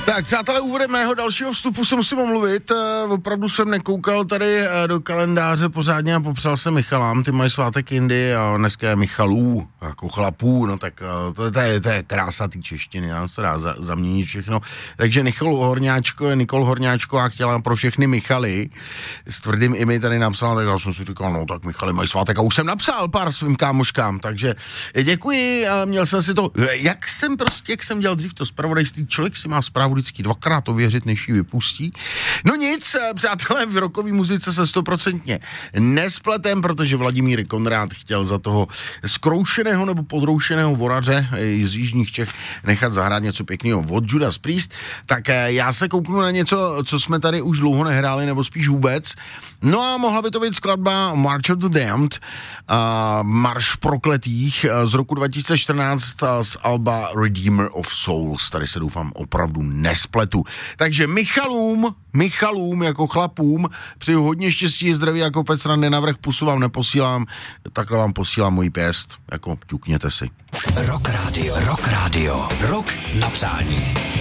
Tak, přátelé, úvodem mého dalšího vstupu se musím omluvit. Opravdu jsem nekoukal tady do kalendáře pořádně a popřál jsem Michalám. Ty mají svátek jindy a dneska je Michalů, jako chlapů, no tak to je krása té češtiny, nám se dá zaměnit všechno. Takže Nikol Horňáčko a chtěla pro všechny Michaly s tvrdým imi tady napsala, tak já jsem si říkal, no tak Michaly mají svátek a už jsem napsal pár svým kámoškám, takže děkuji a měl jsem si to, jak jsem dělal dřív to zpravodajství, člověk si má zprávu vždycky dvakrát ověřit, než ji vypustí. No nic, přátelé, v rockové muzice se 100% nespletem, protože Vladimír Konrád chtěl za toho zkroušeného nebo podroušeného voraře z jižních Čech nechat zahrát něco pěkného od Judas Priest, tak já se kouknu na něco, co jsme tady už dlouho nehráli, nebo spíš vůbec. No a mohla by to být skladba March of the Damned, Marš prokletých z roku 2014 z alba Redeemer of Souls. Tady se doufám opravdu nespletu. Takže Michalům jako chlapům přeju hodně štěstí, zdraví jako pec randy navrch, pusu vám neposílám, takhle vám posílám můj pěst, jako ťukněte si. Rock Radio, rock na přání.